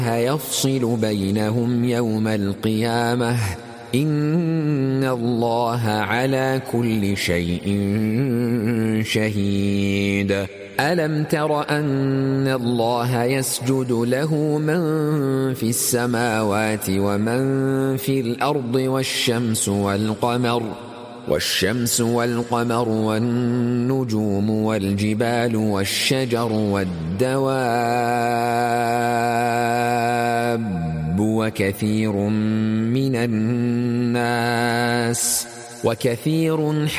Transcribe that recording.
يفصل بينهم يوم القيامة إن الله على كل شيء شهيد ألم تر أن الله يسجد له من في السماوات ومن في الأرض والشمس والقمر والنجوم والجبال والشجر والدواب وكثير من الناس